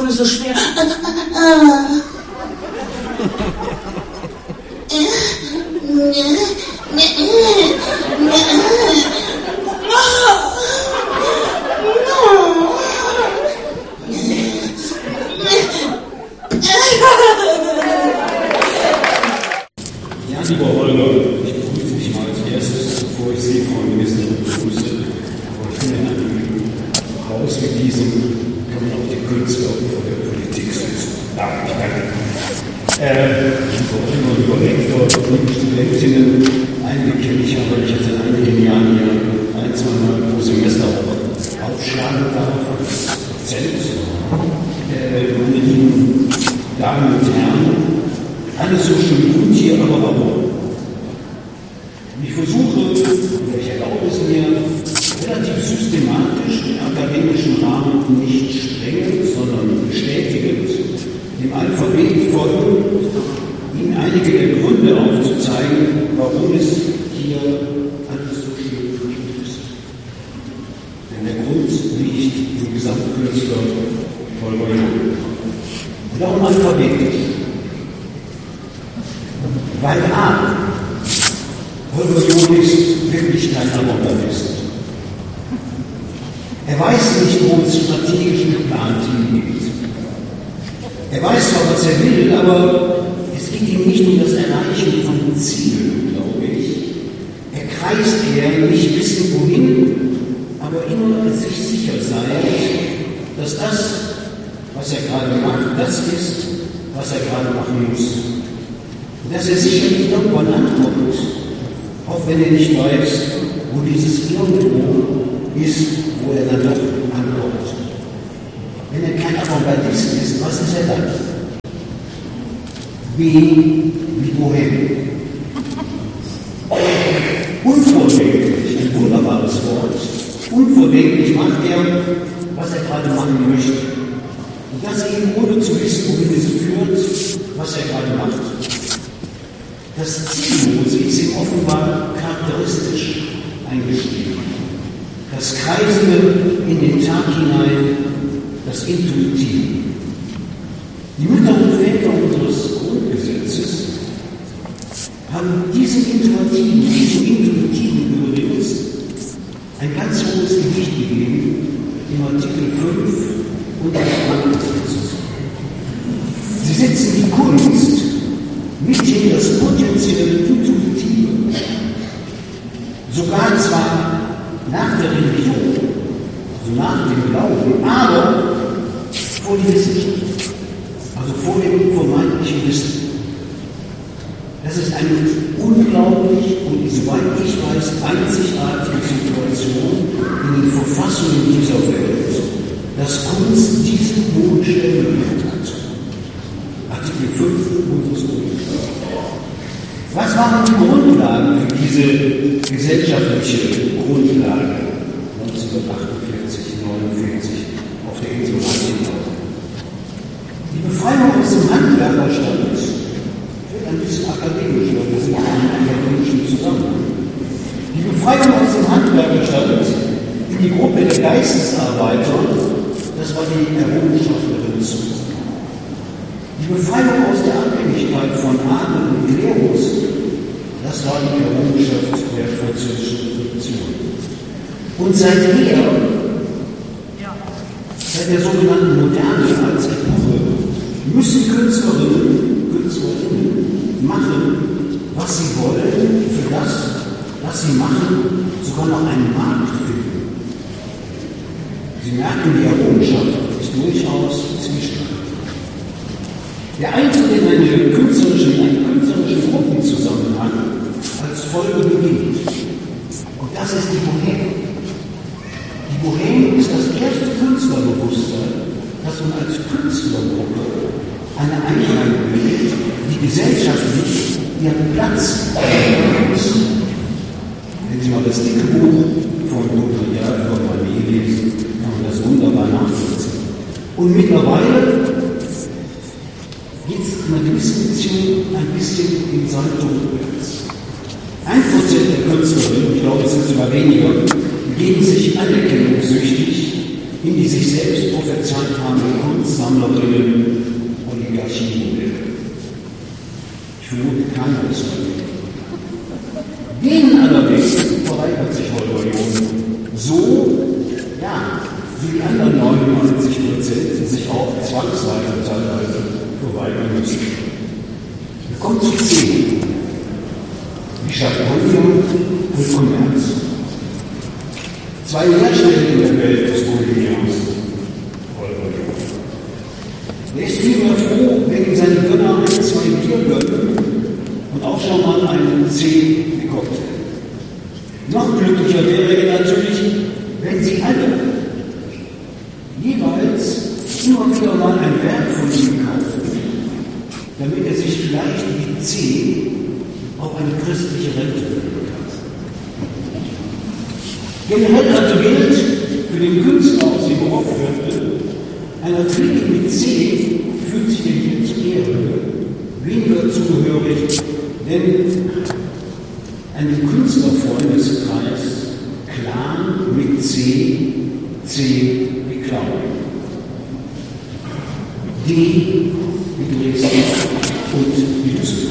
Stimme so schwer? Ja, lieber Holger, ich begrüße dich mal als erstes, bevor ich Sie, Frau Ministerin, begrüße. Aber ich finde, in einem Haus wie diesem kann man auch die Künstler vor der Politik setzen. Danke. Lieber Rektor, liebe Studentinnen, einige kenne ich ja, weil ich jetzt in einigen Jahren hier ein, zweimal pro Semester aufschlagen darf. Selbst. Meine lieben Damen und Herren, alles so schön gut hier, aber warum? Ich versuche, oder ich erlaube es mir, relativ systematisch im akademischen Rahmen nicht streng, sondern bestätigend, dem Alphabet folgen, Ihnen einige der Gründe aufzuzeigen, warum es hier alles so schön gut ist. Denn der Grund liegt im Gesamtkünstler Holger Jung. Warum alphabetisch? Weil A, Holger Jung ist wirklich kein Avantgardist. Er weiß nicht, wo es strategisch geplant hingeht. Er weiß zwar, was er will, aber es geht ihm nicht um das Erreichen von Zielen, glaube ich. Er kreist eher, nicht wissen wohin, aber immer sich sicher sein, dass das, was er gerade macht, das ist, was er gerade machen muss. Dass er sicherlich irgendwann ankommt, auch wenn er nicht weiß, wo dieses Irgendwo ist, wo er dann doch ankommt. Wenn er kein Avantgardist ist, was ist er dann? Wie wohin? Unvordenklich, ein wunderbares Wort. Unvordenklich macht er, was er gerade machen möchte. Und das eben ohne zu wissen, wohin es führt, was er gerade macht. Das Ziellose ist ihm offenbar charakteristisch eingeschrieben. Das Kreisende in den Tag hinein, das Intuitive. Die Mütter und Väter unseres Grundgesetzes haben diesem Intuitiven übrigens ein ganz hohes Gewicht gegeben im Artikel 5 unseres Grundgesetzes. Sie setzen die Kunst mithin das potenzielle Intuitive, sogar zwar nach der Religion, also nach dem Glauben, aber vor die Wissenschaft, also vor dem vermeintlichen Wissen. Das ist eine unglaublich und, soweit ich weiß, einzigartige Situation in den Verfassungen dieser Welt, dass Kunst diesen hohen Stellenwert hat. Artikel 5 unseres Grundgesetzes. Was waren die Grundlagen für diese gesellschaftliche Grundlage 1948, 49 auf der Insel Martina? Die Befreiung aus dem Handwerkerstand wird ein bisschen akademisch, weil wir sind in einem akademischen Zusammenhang. Die Befreiung aus dem Handwerkerstand in die Gruppe der Geistesarbeiter, das war die Errungenschaft der Renaissance. Die Befreiung aus der Abhängigkeit von Adel und Klerus, das war die Errungenschaft der französischen Revolution. Und seit der sogenannten Moderne als Epoche, müssen Künstlerinnen machen, was sie wollen, für das, was sie machen, sogar noch einen Markt finden. Sie merken, die Errungenschaft ist durchaus zwiespältig. Der Eintritt in einen künstlerischen Gruppenzusammenhang als Folge beginnt. Und das ist die Bohème. Die Bohème ist das erste Künstlerbewusstsein, das man als Künstlergruppe eine Einheit bildet, die gesellschaftlich ihren Platz haben muss. Wenn Sie mal das dicke Buch von Baudrillard über Manet lesen, kann man das wunderbar nachvollziehen. Und mittlerweile geht es in einer gewissen Beziehung ein bisschen in Salto rückwärts. 1% der Künstlerinnen, ich glaube es sind sogar weniger, begeben sich anerkennungssüchtig in diese sich selbst prophezeit haben, Kunstsammlerinnen, Oligarchiemodelle. Ich vermute keiner ist heute. Denen allerdings verweigert sich Holger Jung so, ja, wie die anderen 99% sich auch zwangsweise teilweise verweigern müssen. Wir kommen zu 10. Die Champagne und Kommerz. Zwei Lehrstellen in der Welt des Bohemians. Holger Jung. Er ist vielmehr froh, wenn ihm seine Gönner ein, zwei Bier gönnen und auch schon mal einen 10 Cocktail. Noch glücklicher wäre er natürlich, wenn sie alle jeweils immer wieder mal ein Werk von ihm kaufen, damit er sich vielleicht wie 10 auf eine christliche Rente bringen kann. Generell also gilt für den Künstler aus dem Barockviertel, einer Clique mit 10 fühlt sich der Dienst Ehre weniger zugehörig, denn einem Künstlerfreundeskreis Clan mit C wie Claudia, D wie Dresden und wie Düsseldorf.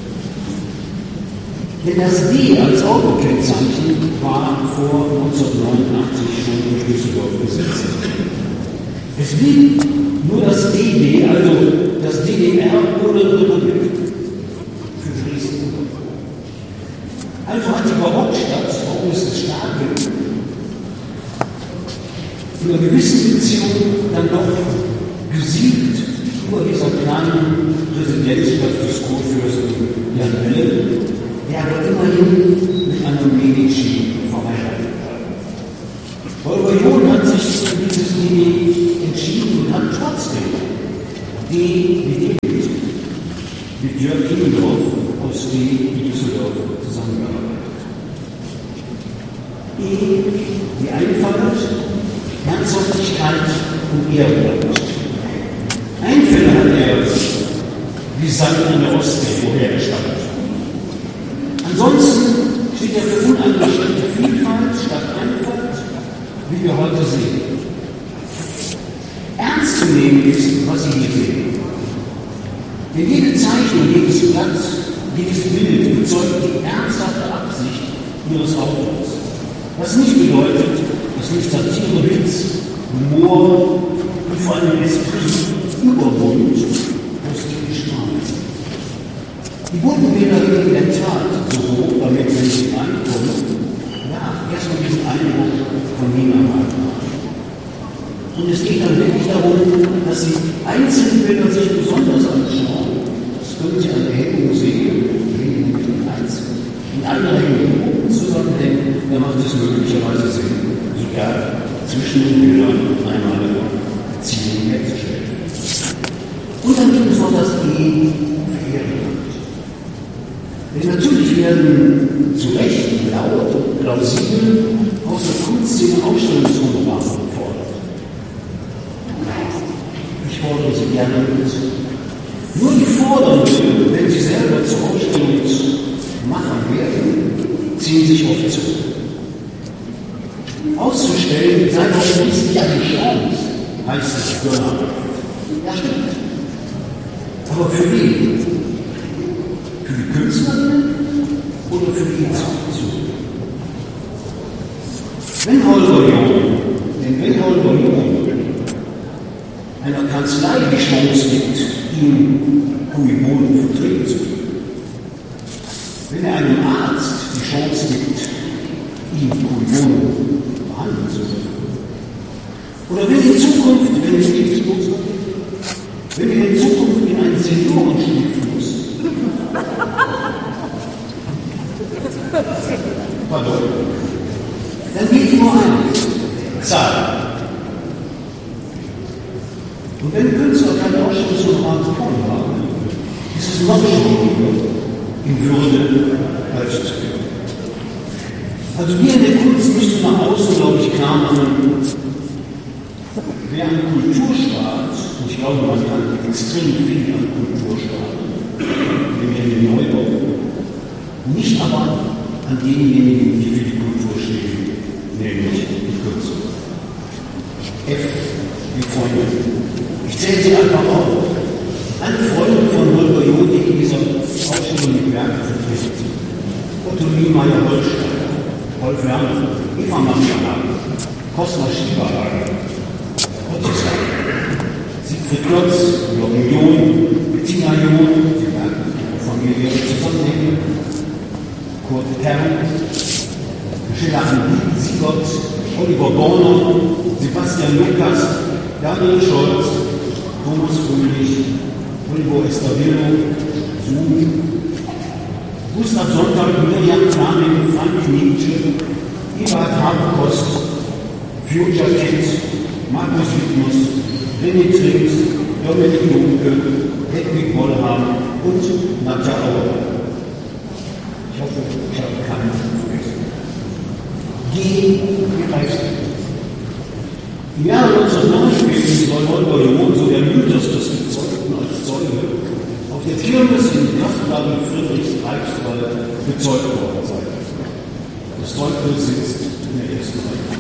Denn das D als Autokennzeichen war vor 1989 schon durch Düsseldorf gesetzt. Es blieb nur das DD, also das DDR ohne Republik für Dresden. Also hat die Barockstadt, warum ist es stark, in einer gewissen Beziehung dann doch gesiegt über dieser kleinen Präsidentschafts des Kurfürsten Jan Wilhelm, der aber immerhin mit einem Medici verheiratet war. Holger Jung hat sich für dieses DD entschieden und hat trotzdem mit Jörg Kindorf aus wie Düsseldorf zusammengearbeitet. Die Einfalt, Ernsthaftigkeit und Ehrgeiz. Einfälle hat er wie Sand an der Ostsee, woher er stammt. Ansonsten steht er für uneingeschränkte Vielfalt statt Einfalt, wie wir heute sehen. Ernst zu nehmen ist, was Sie hier sehen. Denn jede Zeichnung, jedes Blatt, jedes Bild bezeugt die ernsthafte Absicht Ihres Autors. Was nicht bedeutet, dass nicht Satire, Witz, Humor und vor allem Esprit, Überbund aus dem Strahl. Die Bodenbilder liegen in der Tat so hoch, damit, wenn sie reinkommen, ja, erstmal diesen Eindruck von niemandem haben. Und es geht dann wirklich darum, dass Sie einzelne Bilder sich besonders anschauen. Das können Sie an der Hängung sehen, und andere Hängen oben zusammenhängen, dann macht es möglicherweise Sinn, sogar zwischen den Bildern einmal eine Beziehung herzustellen. Und dann gibt es noch das E für Ehrenland. Denn natürlich werden zu Recht laut und plausibel aus der Kunstszene Ausstellungshonorare gefordert. Ich fordere Sie gerne mit. Nur die Fordernden, wenn sie selber zur Ausstellungsmacher werden, ziehen sich oft zurück. Auszustellen sei doch schließlich eine Chance, heißt es Gönner. Ja, stimmt. Aber für wen? Für die Künstlerin oder für die Institution? Wenn Holger Jung einer Kanzlei die Chance gibt, ihm Kuibonen vertreten zu können, wenn er einem Arzt die Chance gibt, ihm Kuibonen behandeln zu können, oder wenn in Zukunft, wenn wir in Zukunft in einen Senioren schlüpfen müssen, pardon, dann geht nur eines: Zahlen. Und wenn Künstler keine Ausstellungshonorare bekommen haben, ist es noch schwieriger, in Würde als zu geben. Also wir in der Kunst müssen nach außen, glaube ich, klar machen, wer ein Kulturstaat, und ich glaube, man kann extrem viel an Kulturstaat, den Neubau, nicht aber an denjenigen, die für die Kultur stehen, nämlich die Künstler. F. die Freunde. Ich zähle sie einfach auf. Alle Freunde von Holger Jung, die in dieser Ausstellung mit Werken vertreten sind. Otto Niemeyer-Holstein, Rolf Werner, Eva Maria, Cosma Schieberhagen, Ottisland, Siegfried Klotz, Jürgen John, Bettina John, die Familie Zusammenhänge, Kurt Kern, Schiller Siegott, Oliver Borner, Sebastian Lukas, Daniel Scholz, Thomas Fröhlich, Olivo Estavillo, Zoom, Gustav Sonntag, Miriam Flaming, Frank Nietzsche, Eberhard Habekost, Future Kids, Markus Wittmus, René Trinks, Dominik Junke, Hedwig Wollham und Nadja Auer. Ich hoffe, ich habe keinen vergessen. Wie heißt er? Im Jahre 1949 soll Holger Jung, so der Mythos des Gezeugten als Zeuge, auf der Kirmes in Kassel Friedrichs-Reichswald bezeugt worden sein. Das Zeugbild sitzt in der ersten Reihe.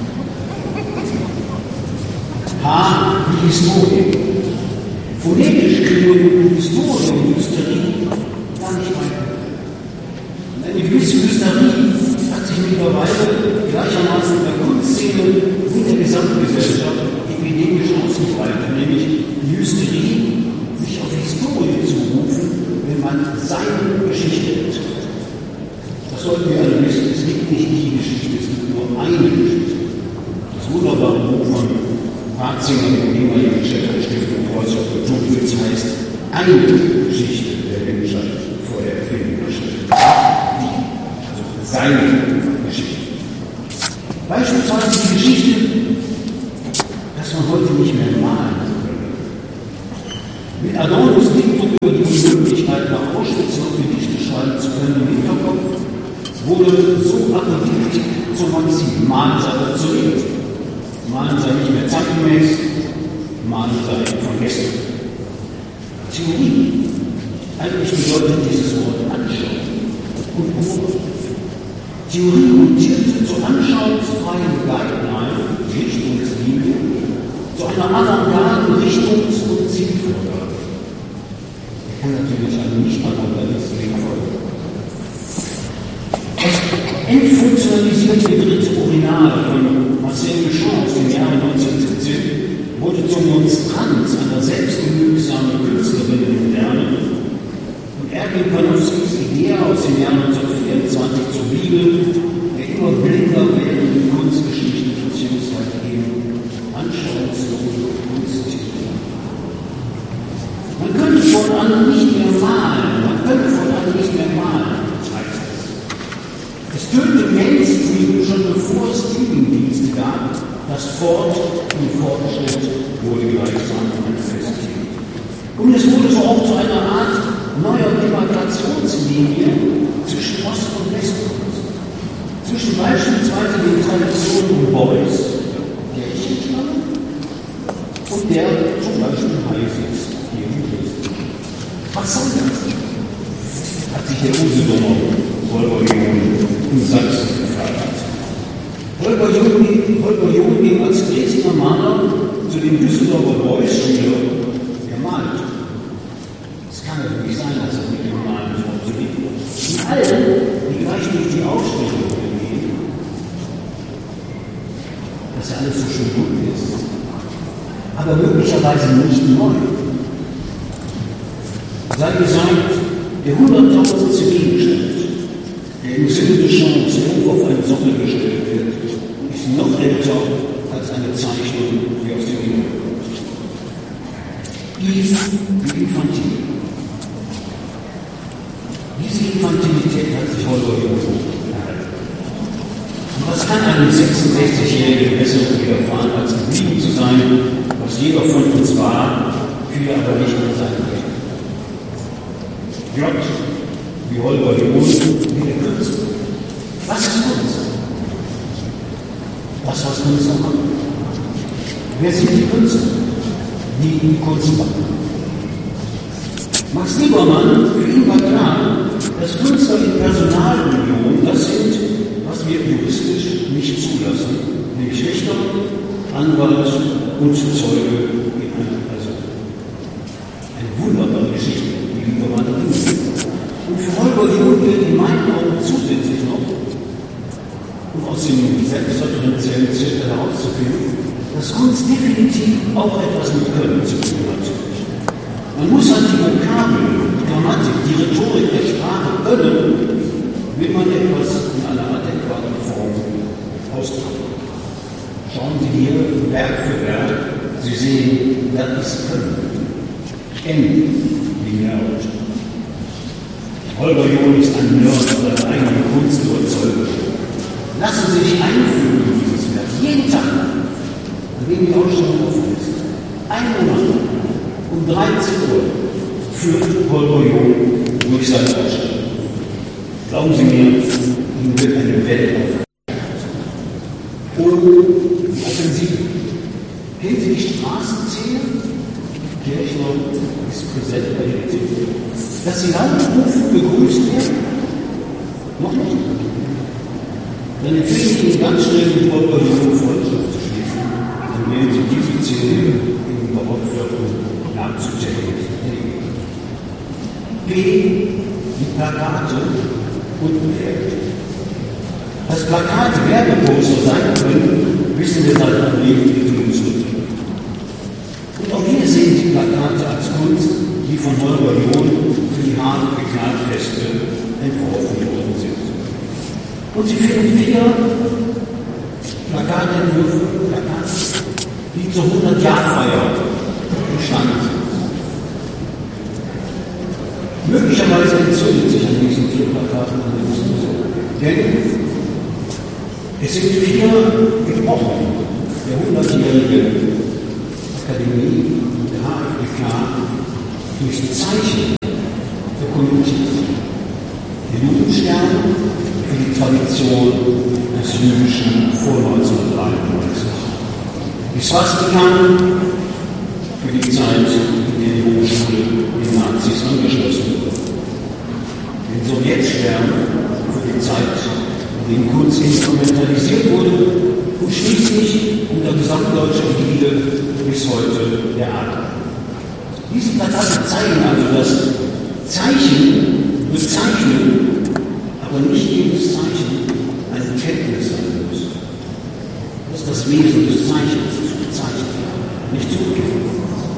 H. Die Historie. Phonetisch klingen Historie und Hysterie gar nicht weit. Eine gewisse Hysterie hat sich mittlerweile gleichermaßen in der Kunstszene und der Gesamtgesellschaft epidemisch ausgebreitet, nämlich die Hysterie, sich auf Historie zu berufen, wenn man seine Geschichte erzählt. Das sollten wir alle wissen, es gibt nicht die Geschichte, es gibt nur eine Geschichte. Das wunderbare Buch von Ratzinger, dem ehemaligen Chef der Stiftung Kreuz auf Kulturwitz, heißt eine Geschichte der Menschheit vor der Erfindung der Schrift. Also seine Geschichte. Beispielsweise die Geschichte, dass man heute nicht mehr malen kann. Mit Adornos Diktum über die Möglichkeit, nach Auschwitz noch Gedichte schreiben zu können im Hinterkopf, wurde so appetitiv zum Maxim. Malen sei obsolet. Malen sei nicht mehr zeitgemäß. Malen sei vergessen. Theorie. Eigentlich bedeutet dieses Wort anschauen und beobachten. Theorie montierte zur anschauungsfreien Guideline, Richtungslinie, zu einer avantgarden Richtungs- und Zielvorgabe. Er kann natürlich einem Nicht-Avantgardisten folgen. Entfunktionalisierte dritte Urinale von Marcel Duchamp aus dem Jahre 1917 wurde zum Monstranz einer selbstgenügsamen Künstlerin der Moderne und Erwin Panofskis Idee aus dem Jahr 1924 zur Bibel, der immer blinder werdenden Kunstgeschichte beziehungsweise eben anschauungslose Kunsttheorie. Man könnte fortan nicht mehr malen, heißt es. Es tönte Mainstream schon bevor es Streamingdienste gab, das Fort und Fortschritt wurde gleichsam manifestiert. Und es wurde so auch zu einer Art neuer Demarkationslinie zwischen Ost- und Westkunst. Zwischen beispielsweise den Traditionen Beuys, der Kirchenschlange, und der zum Beispiel Heises hier in Dresden. Was soll das? Hat sich der Usedomer Holger Jung in Sachsen gefragt. Holger Jung ging als Dresdner Maler zu dem Düsseldorfer Beuys-Schüler, der malt. Es kann natürlich sein, dass er mit dem Malen so obsolet wird. Und allen, die gleich durch die Ausstellung gehen, dass ja alles so schön gut ist, aber möglicherweise nicht neu. Sei gesagt, der 100.000. Gegenstand, der im Sinne des Champs hoch auf eine Sonne gestellt wird, ist noch älter als eine Zeichnung, die aus dem Himmel kommt. Wie infantil. Diese Infantilität hat sich Holger Jung erhalten. Und was kann einem 66-Jährigen besser widerfahren, als geblieben zu sein, was jeder von uns war, viele aber nicht mehr sein möchte. J, wie Holger Jung, wie der Künstler. Was ist Kunst? Das, was Künstler machen. Wer sind die Künstler? Die Kunst machen. Max Liebermann, für ihn war klar, dass Künstler in Personalunion das sind, was wir juristisch nicht zulassen, nämlich Richter, Anwalt und Zeuge in einer Person. Eine wunderbare Geschichte, die lieber mal drin ist. Und für Holger Jung gilt in meinen Augen zusätzlich noch, um aus dem selbstreferenziellen Zirkel herauszufinden, dass Kunst definitiv auch etwas mit Können zu tun hat. Man muss halt die Vokabeln, die Grammatik, die Rhetorik der Sprache können, will man etwas in einer adäquaten Form ausdrücken. Schauen Sie hier Werk für Werk, Sie sehen, das ist Können. N wie Nerd. Holger Jung ist ein Nerd oder eine eigene Kunstüberzeugung. Lassen Sie sich einführen in dieses Werk. Jeden Tag, an dem die Ausstellung offen ist. 1 Monat um 13 Uhr führt Holger Jung durch seine Ausstellung. Glauben Sie mir, ihm wird eine Welt aufgemacht. Und die Offensive. Kennen Sie die Straßenszene? Kirchner ist präsent bei der These. Dass sie laut rufen, begrüßt werden? Noch nicht. Dann empfehle ich Ihnen ganz schnell mit Holger Jung Freundschaft zu schließen. Dann werden Sie diese Szene im Barockviertel nachzuchecken. B. Die Plakate und Effekte. Dass Plakate Werbeposter sein können, wissen wir seit einem Leben zurück. Und auch hier sehen Sie Plakate als Kunst, die von Holger Jung für die Harte Knallfeste entworfen worden sind. Und Sie finden 4 Plakatentwürfe, die zur 100-Jahr-Feier entstanden sind. Möglicherweise entzündet sich an diesen 4 Plakaten eine Diskussion. Denn es sind 4 Epochen der 100-jährigen Akademie der HFBK durch Zeichen dokumentiert. Der Jugendstern für die Tradition des Jüdischen vor 1993. Die Swastika für die Zeit, in der die Hochschule den Nazis angeschlossen wurde. Den Sowjetstern für die Zeit, in der Kunst instrumentalisiert wurde und schließlich unter gesamtdeutscher Ägide bis heute der Adel. Diese Plakate zeigen also, dass Zeichen bezeichnen, aber nicht jedes Zeichen eine Kenntnis sein muss. Das ist das Wesen des Zeichens, zu bezeichnen, nicht zu bekennen.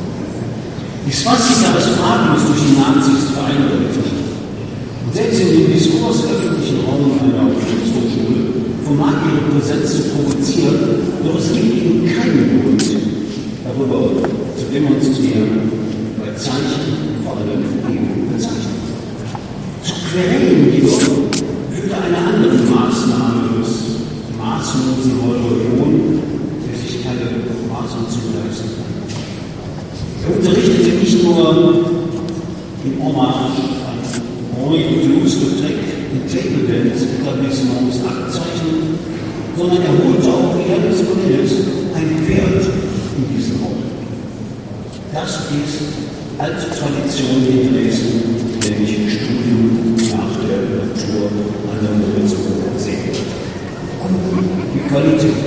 Die Swastika ist fraglos durch die Nazis vereindeutigt. Und selbst in dem Diskurs öffentlichen Raum einer Kunsthochschule vermag ihre Präsenz zu provozieren, doch es gibt ihnen keinen Grund, darüber zu demonstrieren, weil Zeichen vor allem eben bezeichnen. Zu quälen jedoch führte eine andere Maßnahme des maßlosen Holger Jung, der sich keine Maßnahmen zuleisten kann. Er unterrichtete nicht nur in Hommage an Henri Toulouse-Lautrec in Table Dance Etablissements Aktzeichen, sondern er holte auch während des Modells ein Pferd in diesen Raum. Das ist alte Tradition in Dresden, nämlich Studium nach der Natur an der Moselsee. Die Qualität.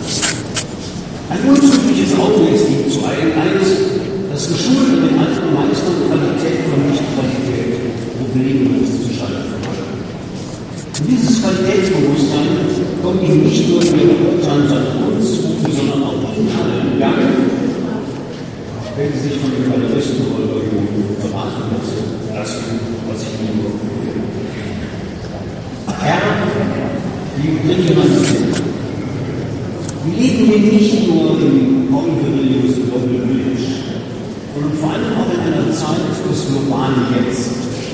Ein unzügliches Auto ist ihm zu eins, das geschult an den alten Meistern Qualität von Nicht-Qualität problemlos zu schalten vermag. Und dieses Qualitätsbewusstsein kommt ihm nicht nur in der Beurteilung seiner Kunst, sondern auch in allen Gang, wenn Sie sich von dem Galeristen Holger Jung beraten lassen, was ich Ihnen nur empfehle. Herr, die Brillanten sind. Wir leben hier nicht nur im Converius Global Village, sondern vor allem auch in einer Zeit des globalen Jetzt.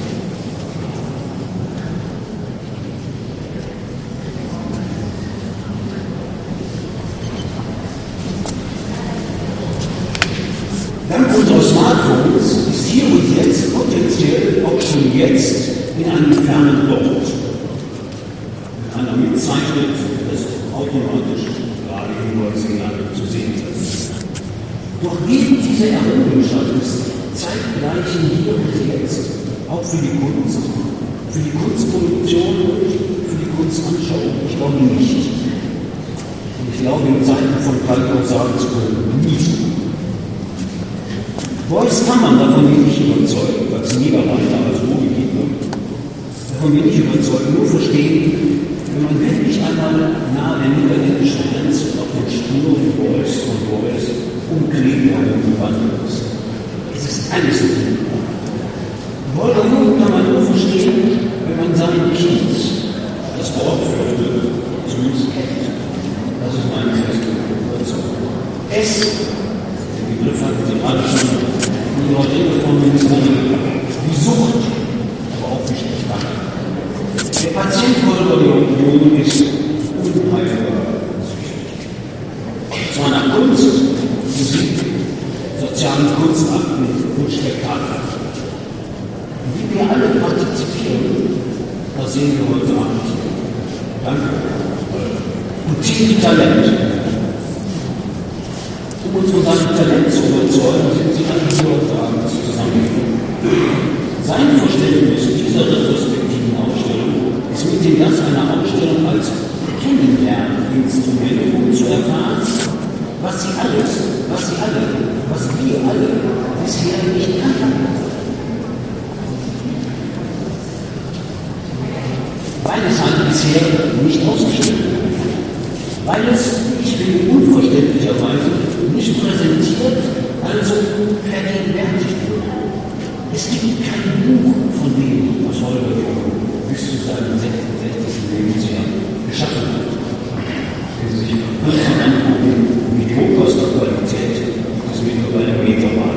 Dank unserer Smartphones ist hier und jetzt potenziell auch schon jetzt in einem fernen Ort. Wenn einer mitzeichnet, das automatisch gerade Hinweisignale zu sehen sind. Doch eben diese Errungenschaft ist zeitgleich hier und jetzt auch für die Kunst, für die Kunstproduktion und für die Kunstanschauung. Ich glaube nicht. Ich glaube, in Zeiten von Kalkau sagen zu können, nie. Beuys kann man davon nicht überzeugen, als Niederlande, als Ruhrgebietler, davon bin ich überzeugt, nur verstehen, wenn man wirklich einmal nahe der niederländischen Grenze auf den Spuren von Beuys umklebt herumgewandert ist. Es ist alles nicht. Volker Jung kann man nur verstehen, wenn man seinen Kiez, das Borgviertel, zumindest kennt. Das ist meine feste Überzeugung. Den Begriff hatten Sie gerade schon in Ihrer Rede von Ministerin, die Sucht, aber auch wichtig machen. Der Patient Volker Jung ist unheilbar süchtig. Zwar nach Kunst, Musik, sozialen Kunstakten und Spektakel. Wie wir alle partizipieren, das sehen wir heute Abend. Danke. Und tief Talent. Um uns von seinem Talent zu überzeugen, sind Sie alle hier heute Abend zusammengekommen. Sein Verständnis dieser retrospektiven Ausstellung ist mithin das einer Ausstellung als Kennenlerninstrument, um zu erfahren, was wir alle bisher nicht kannten. Weil es halt bisher nicht ausgestellt wurde. Weil es, ich finde, unverständlicherweise nicht präsentiert, also vergegenwärtigt wurde. Es gibt kein Buch von dem, was Volker Jung bis zu seinem 66. Lebensjahr geschaffen hat. Wenn Sie sich verkürzen angucken, wie die Hochkostenqualität des mittlerweile Meter war.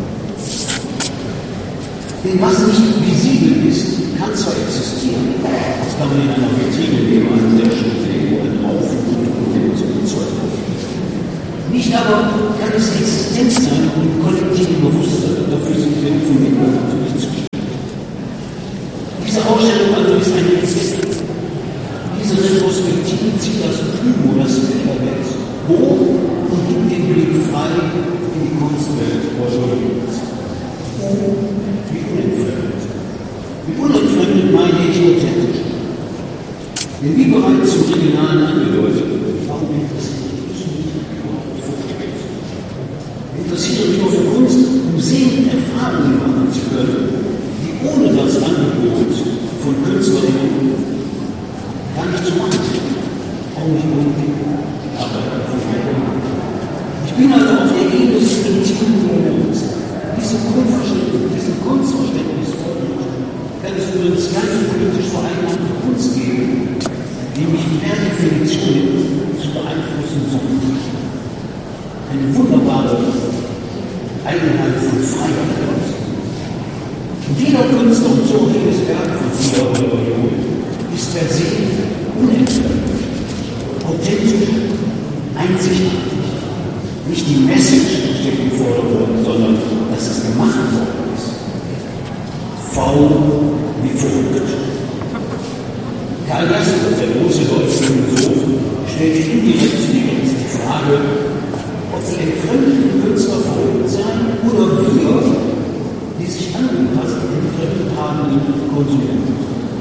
Denn was nicht visibel ist, kann zwar existieren, das kann man in einer Vitrine neben einem sehr schön sehen, wo ein Haufen und so bezeugt. Nicht aber kann es Existenz sein und im kollektiven Bewusstsein. Dafür sind wir von mir natürlich zuständig. Diese Ausstellung also ist eine Existenz. Diese Retrospektive zieht das Plumo, das Federwelt hoch und gibt den Blick frei in die Kunstwelt Borjoliens. Wie unentfremdet. Wie unentfremdet meine ich authentisch. Denn wie bereits zum Originalen angedeutet, warum interessiert mich nicht überhaupt für Kunst? Interessiere mich nur für Kunst, um sehend Erfahrungen machen zu können, die ohne das Angebot von Künstlerinnen gar nicht zu machen sind. Auch nicht unbedingt, aber ich bin also auf der Ebene des intimen Moments. Diesem Kunstverständnis folgt, kann es übrigens keine politisch vereinnahmte Kunst geben, die mich per Definition zu beeinflussen sucht. Eine wunderbare Eigenheit von Freiheit. Und jeder Künstler und so jedes Werk von Volker Jung ist per se unentfremdet, authentisch, einzigartig. Nicht die Message steht im Vordergrund, sondern dass es gemacht worden ist. Faul wie verrückt. Karl Jaspers, der große deutsche Philosoph, stellt indirekt die Frage, ob die entfremdeten Künstler verrückt seien oder wir, die sich angepasst entfremdet haben, Konsumenten.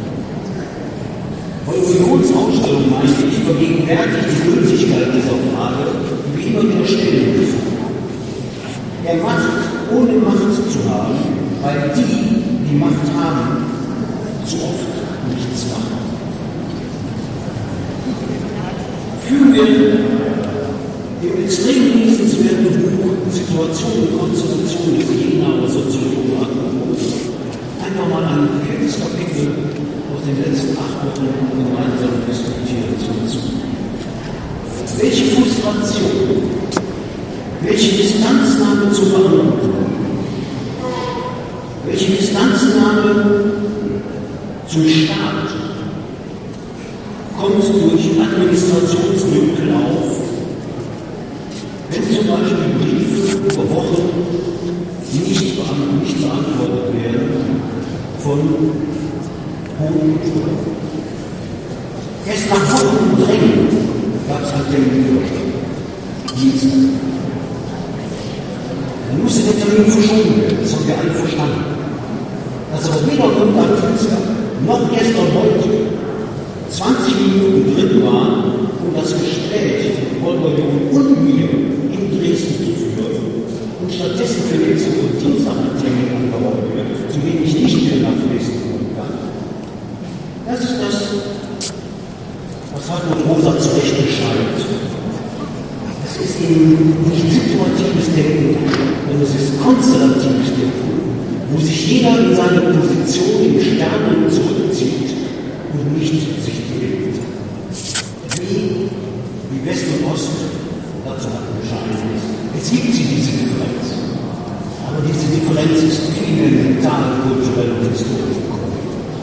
Volker Jungs Ausstellung, meine ich, vergegenwärtigt die Gültigkeit dieser Frage, die wir immer wieder stellen müssen. Er macht, ohne Macht zu haben, weil die Macht haben, zu oft nichts machen. Führen wir im extrem lesenswerten Buch Situation und Konstitution des Jenaer Soziologen einfach mal ein viertes Kapitel aus den letzten 8 Wochen gemeinsam diskutieren zu. Welche Frustration, welche Distanznahme zur Beantwortung, welche Distanznahme zum Staat kommt durch Administrationslücken auf, wenn zum Beispiel Briefe über Wochen nicht beantwortet werden von hohen Schulen. Erst nach Wochen Drängen gab es einen Terminvorschlag. Dienstag. Dann musste der Termin verschoben werden, das haben wir alle verstanden. Dass aber weder Montag, Dienstag noch gestern heute 20 Minuten drin waren, um das Gespräch mit Holger Jung und mir in Dresden zu führen und stattdessen für nächste Woche Dienstag ein Termin angeordnet wird, zu dem ich nicht mehr nach Dresden kommen kann. Das ist das, was Hartmut Rosa zu Recht beschreibt. Es ist eben nicht situatives Denken, sondern es ist konstellatives Denken, wo sich jeder in seine Position in Sternen zurückzieht und nicht sich bewegt. Wie West und Ost, dazu hat bescheiden ist. Es gibt diese Differenz. Aber diese Differenz ist viel mental, kulturell und historisch gekommen.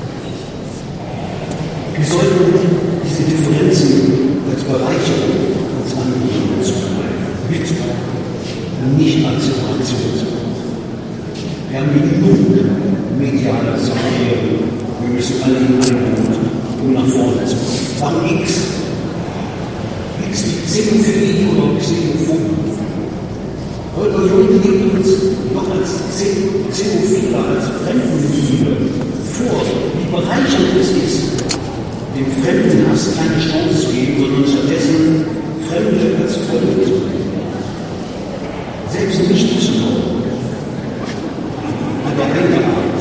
Wir sollten diese Differenzen als Bereicherung als Anliegen zugreifen, und nicht als Separation. Wir haben genug mediale Sachen, wir müssen alle in einen Mut, um nach vorne zu kommen. Warum X? X liegt Xenophobie oder Xenophobie. Holger Jung legt uns noch als Xenophile, als Fremdenliebe vor, wie bereichernd es ist, dem Fremdenhass keine Chance zu geben, sondern stattdessen Fremde als Freunde zu nehmen. Selbst nicht Düsseldorf, aber eingearbeitet.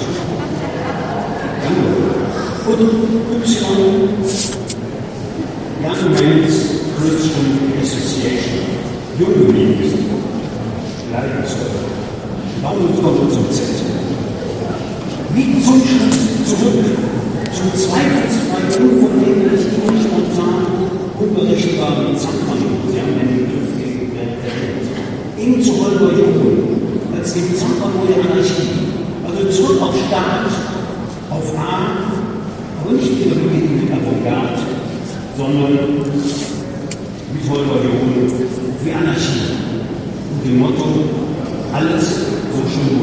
Und Y, Young Men's Christian Association, junge Menschen, Leidenschaft. Warum kommen wir zum Z? Wie zum Schluss zurück zum zweifelsfrei unvordenklich, unspontan, unberechenbaren Zampern. Sie haben einen Begriff erwähnt. Eben zu Holger Jung als dem Zampern der Anarchie. Also zurück auf Staat, auf A, aber nicht wieder beginnen mit Avantgarde, sondern mit Holger Jung wie Anarchie. Und dem Motto, alles so schön